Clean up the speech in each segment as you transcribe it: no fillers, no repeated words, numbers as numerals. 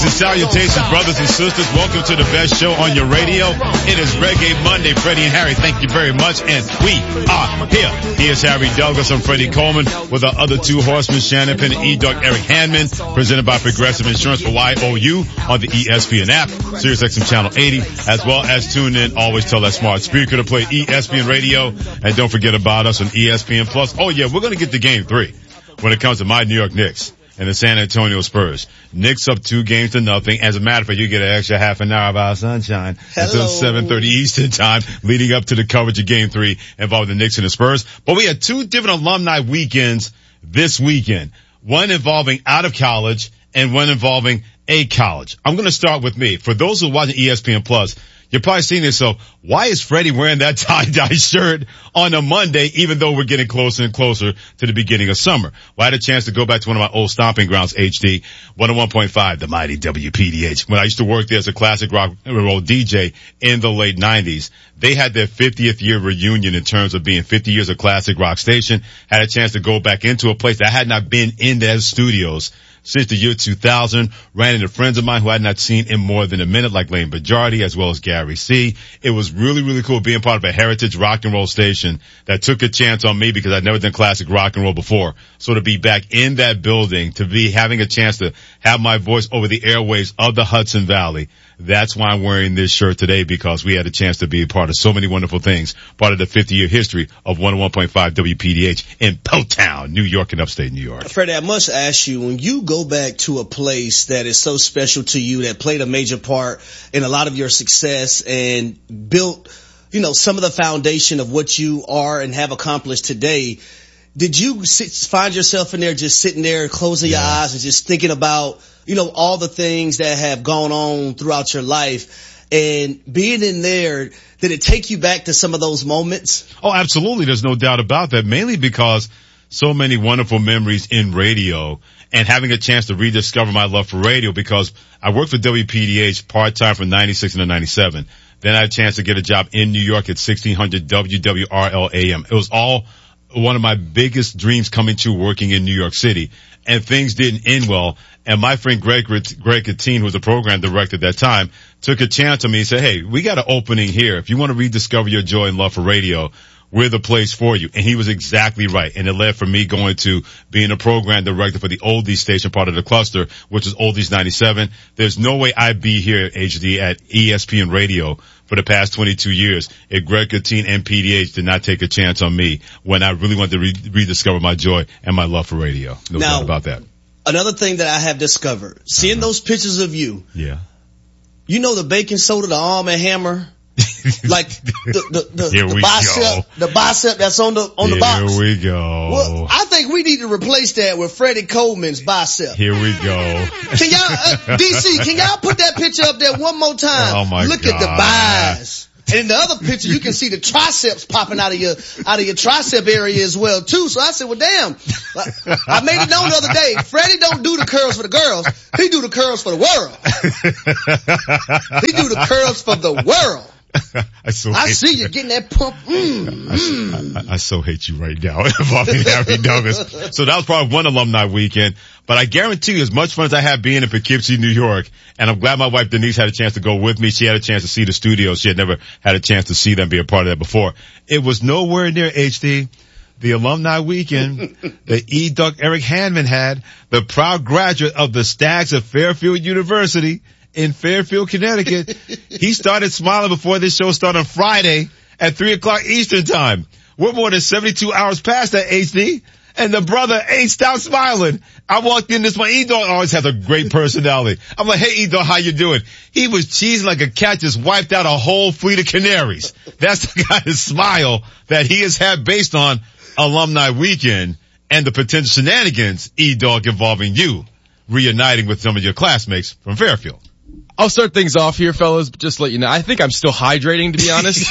and salutations, brothers and sisters. Welcome to the best show on your radio. It is Reggae Monday. Freddie and Harry, thank you very much. And we are here. Here's Harry Douglas. I'm Freddie Coleman with our other two horsemen, Shannon Penn and E-Dog Eric Handman, presented by Progressive Insurance for YOU on the ESPN app, Sirius XM Channel 80, as well as tune in. Always tell that smart speaker to play ESPN Radio. And don't forget about us on ESPN Plus. Oh yeah, we're going to get to game 3 when it comes to my New York Knicks and the San Antonio Spurs. Knicks up 2-0. As a matter of fact, you get an extra half an hour of our sunshine until 7:30 Eastern time, leading up to the coverage of Game 3 involving the Knicks and the Spurs. But we had 2 different alumni weekends this weekend. One involving out of college and one involving a college. I'm going to start with me. For those who are watching ESPN Plus, you're probably seeing yourself, why is Freddie wearing that tie-dye shirt on a Monday, even though we're getting closer and closer to the beginning of summer? Well, I had a chance to go back to one of my old stomping grounds, HD, 101.5, the mighty WPDH. When I used to work there as a classic rock and roll DJ in the late 90s, they had their 50th year reunion in terms of being 50 years of classic rock station. Had a chance to go back into a place that I had not been in their studios since the year 2000, ran into friends of mine who I had not seen in more than a minute, like Lane Bajardi, as well as Gary C. It was really, really cool being part of a heritage rock and roll station that took a chance on me because I'd never done classic rock and roll before. So to be back in that building, to be having a chance to have my voice over the airwaves of the Hudson Valley, that's why I'm wearing this shirt today, because we had a chance to be a part of so many wonderful things, part of the 50-year history of 101.5 WPDH in Potown, New York and upstate New York. Freddie, I must ask you, when you go back to a place that is so special to you, that played a major part in a lot of your success and built, some of the foundation of what you are and have accomplished today, did you find yourself in there just sitting there, closing your eyes and just thinking about, all the things that have gone on throughout your life, and being in there, did it take you back to some of those moments? Oh, absolutely. There's no doubt about that. Mainly because so many wonderful memories in radio and having a chance to rediscover my love for radio, because I worked for WPDH part-time from 96 into 97. Then I had a chance to get a job in New York at 1600 WWRL AM. It was all one of my biggest dreams coming true, working in New York City, and things didn't end well. And my friend Greg Katine, who was the program director at that time, took a chance on me and said, hey, we got an opening here. If you want to rediscover your joy and love for radio, we're the place for you. And he was exactly right. And it led for me going to being a program director for the Oldies station, part of the cluster, which is Oldies 97. There's no way I'd be here, HD, at ESPN Radio for the past 22 years if Greg Katine and PDH did not take a chance on me when I really wanted to rediscover my joy and my love for radio. No doubt about that. Another thing that I have discovered, seeing those pictures of you. Yeah. The baking soda, the Arm & Hammer, like the bicep that's on the box. Here we go. Well, I think we need to replace that with Freddie Coleman's bicep. Here we go. Can y'all, DC, can y'all put that picture up there one more time? Oh my God. Look at the biceps. And in the other picture, you can see the triceps popping out of your tricep area as well too. So I said, well, damn, I made it known the other day, Freddie don't do the curls for the girls. He do the curls for the world. He do the curls for the world. I see you getting that pump. I so hate you right now involving Harry Douglas. So that was probably one alumni weekend. But I guarantee you, as much fun as I had being in Poughkeepsie, New York, and I'm glad my wife Denise had a chance to go with me. She had a chance to see the studio. She had never had a chance to see them, be a part of that before. It was nowhere near, HD, the alumni weekend that E-Dog Eric Handman had, the proud graduate of the Stags of Fairfield University in Fairfield, Connecticut. He started smiling before this show started on Friday at 3:00 Eastern time. We're more than 72 hours past that, HD. And the brother ain't stopped smiling. I walked in this one. E-Dog always has a great personality. I'm like, hey, E-Dog, how you doing? He was cheesing like a cat just wiped out a whole fleet of canaries. That's the kind of smile that he has had based on alumni weekend and the potential shenanigans, E-Dog, involving you reuniting with some of your classmates from Fairfield. I'll start things off here, fellas, but just to let you know, I think I'm still hydrating, to be honest.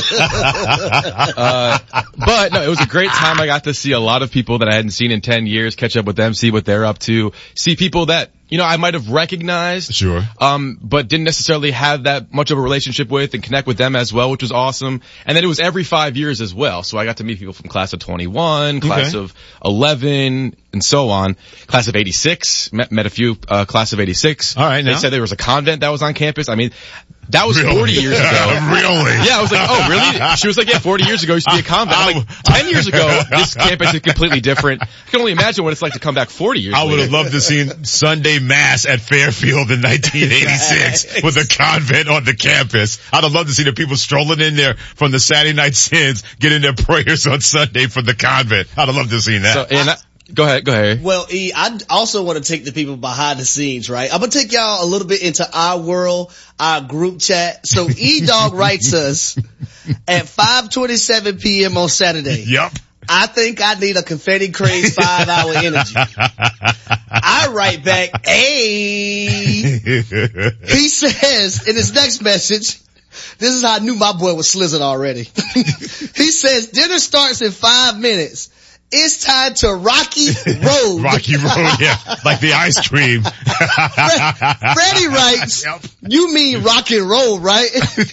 But no, it was a great time. I got to see a lot of people that I hadn't seen in 10 years, catch up with them, see what they're up to, see people that I might have recognized. Sure. But didn't necessarily have that much of a relationship with and connect with them as well, which was awesome. And then it was every 5 years as well. So I got to meet people from class of 21, class of 11, and so on. Class of 86, met a few, class of 86. All right. They said there was a convent that was on campus. I mean, that was 40 years ago. Really? Yeah, I was like, oh, really? She was like, yeah, 40 years ago used to be a convent. I'm like, 10 years ago, this campus is completely different. I can only imagine what it's like to come back 40 years I would have later. loved to see Sunday Mass at Fairfield in 1986 with a convent on the campus. I'd have loved to see the people strolling in there from the Saturday night sins, getting their prayers on Sunday from the convent. I'd have loved to have seen that. So, go ahead. Well, E, I also want to take the people behind the scenes, right? I'm going to take y'all a little bit into our world, our group chat. So E-Dog writes us at 5:27 p.m. on Saturday. Yep. I think I need a confetti craze 5-hour energy. I write back, hey. He says in his next message, this is how I knew my boy was slizzing already. He says, dinner starts in 5 minutes. It's time to Rocky Road. Rocky Road, yeah. Like the ice cream. Freddie writes, you mean rock and roll, right?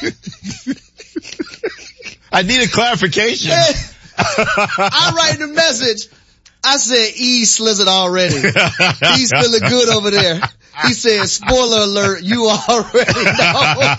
I need a clarification. I write the message. I said, slizzing already. He's feeling good over there. He said, spoiler alert, you already know.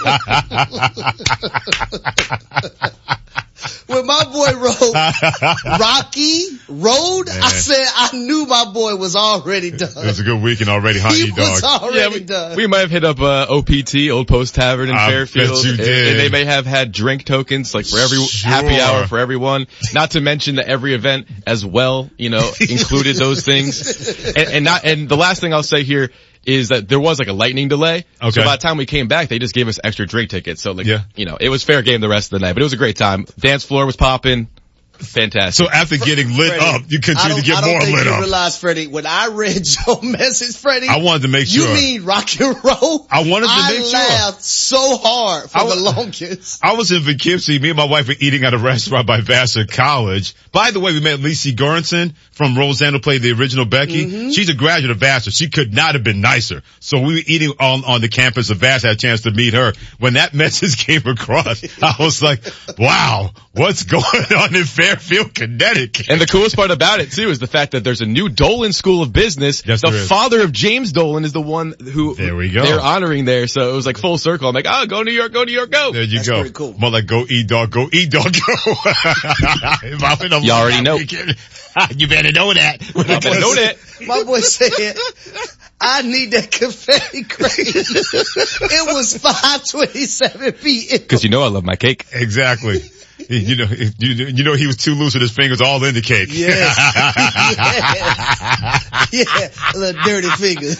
When my boy wrote Rocky Road, I said I knew my boy was already done. It was a good weekend already, huh, He E-Dog? was already done. We might have hit up OPT, Old Post Tavern in Fairfield. Bet you did. And they may have had drink tokens, like for every happy hour for everyone. Not to mention that every event as well, included those things. And the last thing I'll say here is that there was like a lightning delay. Okay. So by the time we came back, they just gave us extra drink tickets. So it was fair game the rest of the night, but it was a great time. Dance floor was popping. Fantastic. So after getting lit Freddie, up, you continue to get more lit up. I don't think you realize, Freddie, when I read your message, Freddie, I wanted to make sure. You mean rock and roll? I wanted to make sure. I laughed so hard for the longest. I was in Poughkeepsie. Me and my wife were eating at a restaurant by Vassar College. By the way, we met Lacey Göransson from Roseanne, who played the original Becky. Mm-hmm. She's a graduate of Vassar. She could not have been nicer. So we were eating on the campus of Vassar. I had a chance to meet her. When that message came across, I was like, wow, what's going on in Fairfield, Connecticut? And the coolest part about it too is the fact that there's a new Dolan School of Business. Yes, the father of James Dolan is the one who there we go. They're honoring there. So it was like full circle. I'm like, go New York, go. There you That's go. Pretty cool. More like go E-Dog, go. You already know. You better know that. My boy said, I need that confetti craze. It was 5:27 p.m. Because I love my cake. Exactly. You know he was too loose with his fingers all in the cake. Yes. Yeah, little dirty fingers.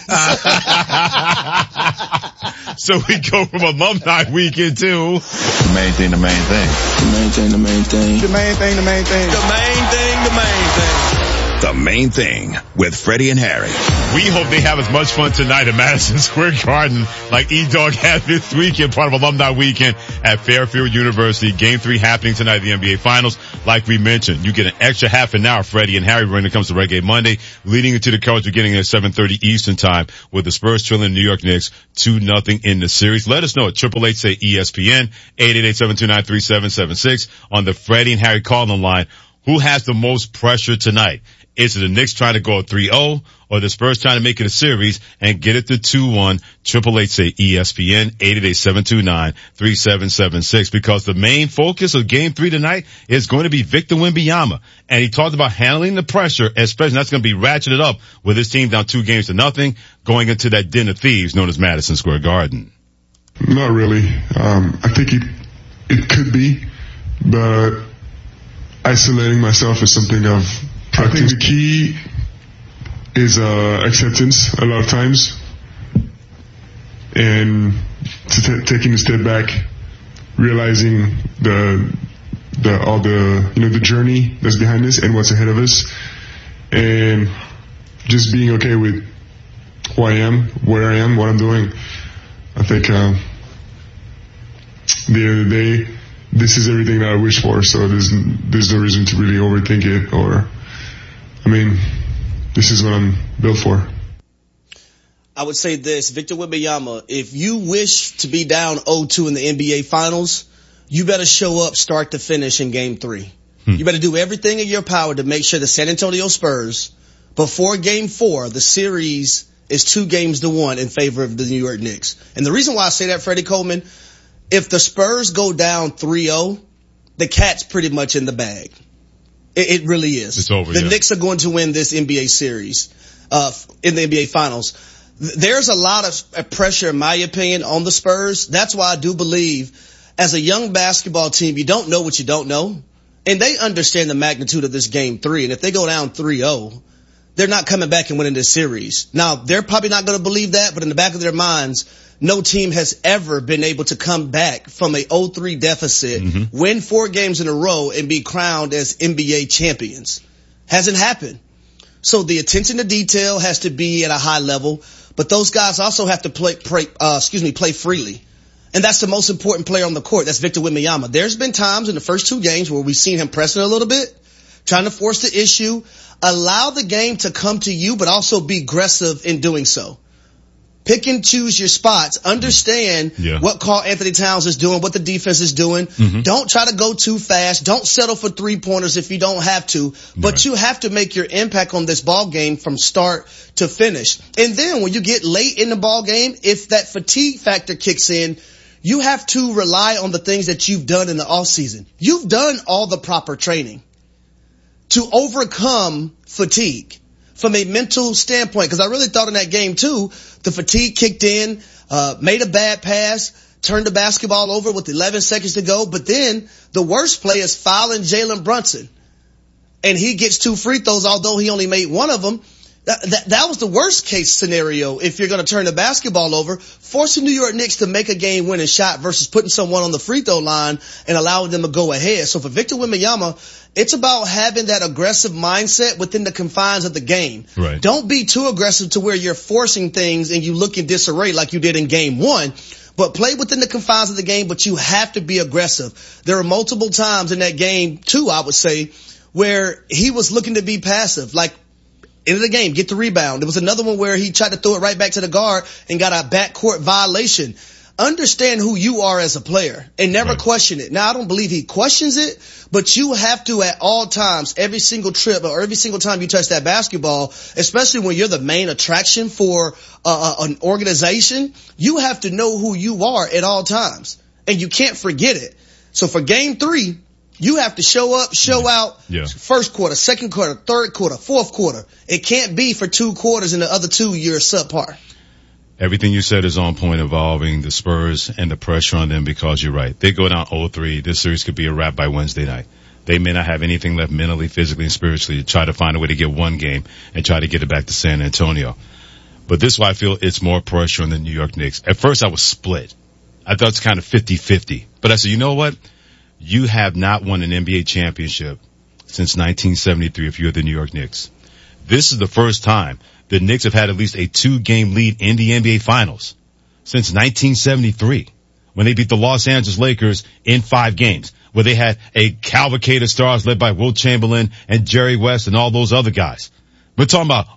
So we go from alumni weekend to the main thing. The main thing. The main thing. The main thing. The main thing. The main thing. The main thing. The Main Thing with Freddie and Harry. We hope they have as much fun tonight at Madison Square Garden like E-Dog had this weekend, part of Alumni Weekend at Fairfield University. Game 3 happening tonight in the NBA Finals. Like we mentioned, you get an extra half an hour, Freddie and Harry, when it comes to Reggae Monday, leading into the coverage beginning at 7:30 Eastern Time with the Spurs trailing New York Knicks 2-0 in the series. Let us know at 888-SAY-ESPN, 888-729-3776 on the Freddie and Harry call-in line. Who has the most pressure tonight? Is it the Knicks trying to go 3-0 or the Spurs trying to make it a series and get it to 2-1? 888-SAY-ESPN, 888-729-3776, because the main focus of Game 3 tonight is going to be Victor Wembanyama. And he talked about handling the pressure, especially that's going to be ratcheted up with his team down 2-0 going into that den of thieves known as Madison Square Garden. Not really. I think it could be, but isolating myself is something I've I think the key is acceptance a lot of times, and taking a step back, realizing the journey that's behind us and what's ahead of us, and just being okay with who I am, where I am, what I'm doing. I think the end of the day, this is everything that I wish for, so there's no reason to really overthink it, this is what I'm built for. I would say this, Victor Wembanyama, if you wish to be down 0-2 in the NBA Finals, you better show up start to finish in Game 3. You better do everything in your power to make sure the San Antonio Spurs, before Game 4, the series is 2-1 in favor of the New York Knicks. And the reason why I say that, Freddie Coleman, if the Spurs go down 3-0, the cat's pretty much in the bag. It really is. It's over. The Knicks are going to win this NBA series, in the NBA Finals. There's a lot of pressure, in my opinion, on the Spurs. That's why I do believe, as a young basketball team, you don't know what you don't know. And they understand the magnitude of this Game 3. And if they go down 3-0, they're not coming back and winning this series. Now, they're probably not going to believe that, but in the back of their minds, no team has ever been able to come back from a 0-3 deficit, win 4 games in a row, and be crowned as NBA champions. Hasn't happened. So the attention to detail has to be at a high level, but those guys also have to play freely. And that's the most important player on the court. That's Victor Wembanyama. There's been times in the first 2 games where we've seen him pressing a little bit, trying to force the issue, allow the game to come to you, but also be aggressive in doing so. Pick and choose your spots. Understand what Karl Anthony Towns is doing, what the defense is doing. Don't try to go too fast. Don't settle for 3-pointers if you don't have to. But you have to make your impact on this ball game from start to finish. And then when you get late in the ball game, if that fatigue factor kicks in, you have to rely on the things that you've done in the offseason. You've done all the proper training to overcome fatigue. From a mental standpoint, because I really thought in that game too, the fatigue kicked in, made a bad pass, turned the basketball over with 11 seconds to go, but then the worst play is fouling Jalen Brunson. And he gets 2 free throws, although he only made 1 of them. That was the worst case scenario if you're going to turn the basketball over, forcing New York Knicks to make a game-winning shot versus putting someone on the free throw line and allowing them to go ahead. So for Victor Wembanyama, it's about having that aggressive mindset within the confines of the game. Right. Don't be too aggressive to where you're forcing things and you look in disarray like you did in Game 1. But play within the confines of the game, but you have to be aggressive. There are multiple times in that game, too, I would say, where he was looking to be passive, like end of the game, get the rebound. There was another one where he tried to throw it right back to the guard and got a backcourt violation. Understand who you are as a player and never question it. Now, I don't believe he questions it, but you have to at all times, every single trip or every single time you touch that basketball, especially when you're the main attraction for an organization, you have to know who you are at all times. And you can't forget it. So for Game 3, you have to show up, show out, first quarter, second quarter, third quarter, fourth quarter. It can't be for 2 quarters and the other 2 you're subpar. Everything you said is on point involving the Spurs and the pressure on them because you're right. They go down 0-3. This series could be a wrap by Wednesday night. They may not have anything left mentally, physically, and spiritually to try to find a way to get 1 game and try to get it back to San Antonio. But this is why I feel it's more pressure on the New York Knicks. At first I was split. I thought it's kind of 50-50. But I said, you know what? You have not won an NBA championship since 1973 if you're the New York Knicks. This is the first time the Knicks have had at least a 2-game lead in the NBA Finals since 1973 when they beat the Los Angeles Lakers in 5 games, where they had a cavalcade of stars led by Wilt Chamberlain and Jerry West and all those other guys. We're talking about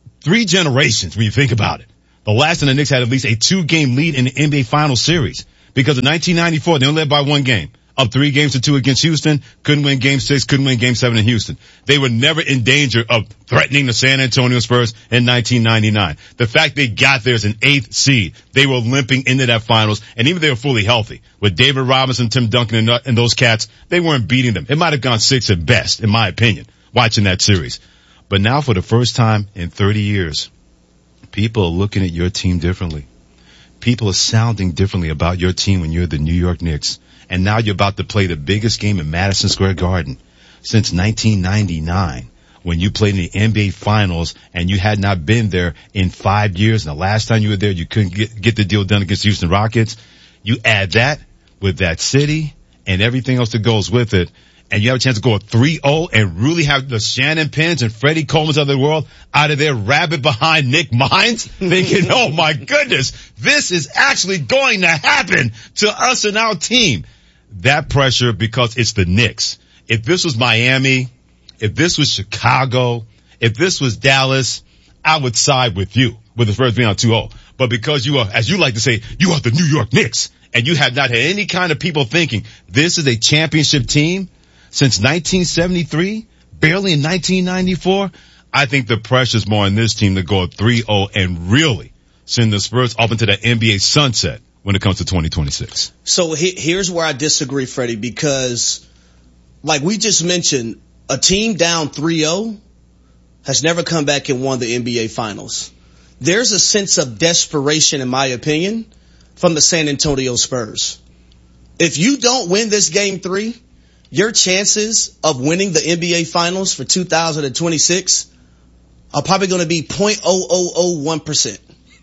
3 generations when you think about it. The last time the Knicks had at least a 2-game lead in the NBA Finals series, because in 1994 they only led by 1 game. Up 3-2 against Houston, couldn't win Game 6, couldn't win Game 7 in Houston. They were never in danger of threatening the San Antonio Spurs in 1999. The fact they got there as an 8th seed, they were limping into that finals, and even they were fully healthy. With David Robinson, Tim Duncan, and those cats, they weren't beating them. It might have gone 6 at best, in my opinion, watching that series. But now for the first time in 30 years, people are looking at your team differently. People are sounding differently about your team when you're the New York Knicks. And now you're about to play the biggest game in Madison Square Garden since 1999, when you played in the NBA Finals and you had not been there in 5 years. And the last time you were there, you couldn't get the deal done against Houston Rockets. You add that with that city and everything else that goes with it, and you have a chance to go 3-0 and really have the Shannon Penns and Freddie Coleman's of the world out of their rabbit behind Nick Mines, thinking, oh my goodness, this is actually going to happen to us and our team. That pressure, because it's the Knicks. If this was Miami, if this was Chicago, if this was Dallas, I would side with you. with the Spurs being on 2-0. But because you are, as you like to say, you are the New York Knicks, and you have not had any kind of people thinking this is a championship team since 1973, barely in 1994, I think the pressure's more on this team to go 3-0 and really send the Spurs up into that NBA sunset when it comes to 2026. So here's where I disagree, Freddie, because like we just mentioned, a team down 3-0 has never come back and won the NBA Finals. There's a sense of desperation, in my opinion, from the San Antonio Spurs. If you don't win this Game 3, your chances of winning the NBA Finals for 2026 are probably going to be 0.0001%.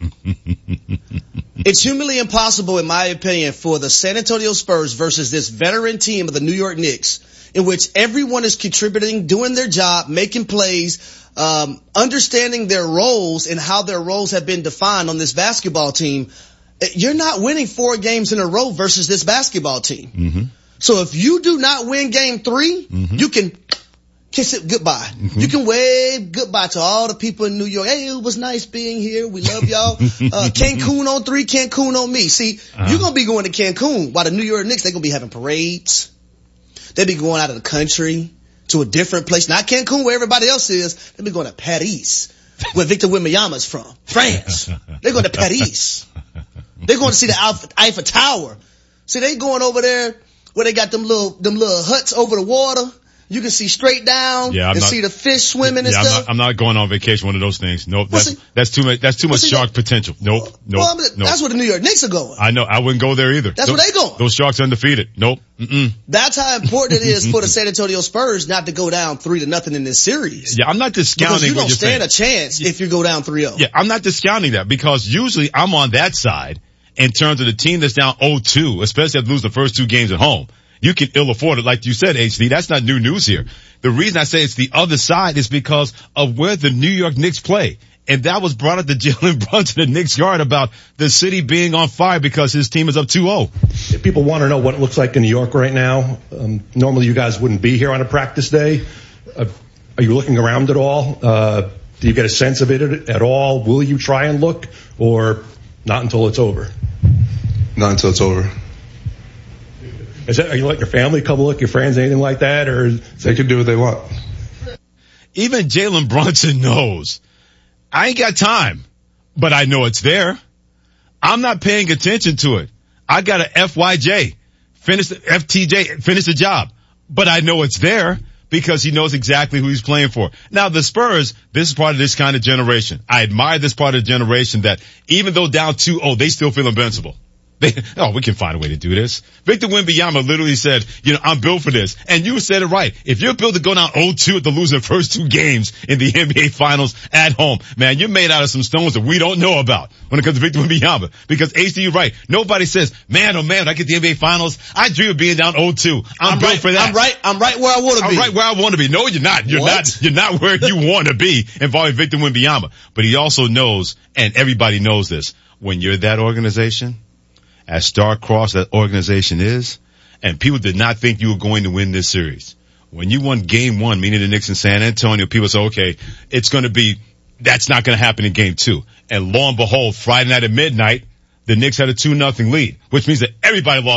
It's humanly impossible, in my opinion, for the San Antonio Spurs versus this veteran team of the New York Knicks, in which everyone is contributing, doing their job, making plays, understanding their roles and how their roles have been defined on this basketball team. You're not winning 4 games in a row versus this basketball team. Mm-hmm. So if you do not win Game 3, you can kiss it goodbye. You can wave goodbye to all the people in New York. Hey, it was nice being here. We love y'all. Cancun on 3, Cancun on me. See, you're going to be going to Cancun while the New York Knicks, they're going to be having parades. They'll be going out of the country to a different place. Not Cancun where everybody else is. They'll be going to Paris, where Victor Wembanyama's from. France. They're going to Paris. They're going to see the Eiffel Tower. See, they going over there where they got them little huts over the water. You can see straight down and see the fish swimming and stuff. I'm not going on vacation, one of those things. Nope. That's too much shark potential. Nope. Well, that's where the New York Knicks are going. I know. I wouldn't go there either. That's where they going. Those Sharks are undefeated. Nope. That's how important it is for the San Antonio Spurs not to go down 3-0 in this series. Yeah, I'm not discounting because you what don't you're stand saying. a chance if you go down 3-0. Yeah, I'm not discounting that because usually I'm on that side in terms of the team that's down 0-2, especially after losing the first 2 games at home. You can ill afford it. Like you said, HD, that's not new news here. The reason I say it's the other side is because of where the New York Knicks play. And that was brought up to Jalen Brunson at Knicks Yard about the city being on fire because his team is up 2-0. If people want to know what it looks like in New York right now, normally you guys wouldn't be here on a practice day. Are you looking around at all? Do you get a sense of it at all? Will you try and look or not until it's over? Not until it's over. Are you letting your family come look, your friends, anything like that? Or they can do what they want. Even Jalen Brunson knows. I ain't got time, but I know it's there. I'm not paying attention to it. I got a FTJ, finish the job, but I know it's there because he knows exactly who he's playing for. Now the Spurs, this is part of this kind of generation. I admire this part of the generation that even though down 2-0, they still feel invincible. We can find a way to do this. Victor Wembanyama literally said, I'm built for this. And you said it right. If you're built to go down 0-2 to lose the first 2 games in the NBA Finals at home, man, you're made out of some stones that we don't know about when it comes to Victor Wembanyama. Because HD, you're right. Nobody says, man, oh man, when I get the NBA Finals, I dream of being down 0-2. I'm built for that. I'm right where I want to be. I'm right where I want to be. No, you're not. You're not where you want to be involving Victor Wembanyama. But he also knows, and everybody knows this, when you're that organization, as star-crossed that organization is, and people did not think you were going to win this series. When you won Game 1, meaning the Knicks in San Antonio, people say, okay, that's not going to happen in Game 2. And lo and behold, Friday night at midnight, the Knicks had a 2-0 lead, which means that everybody lost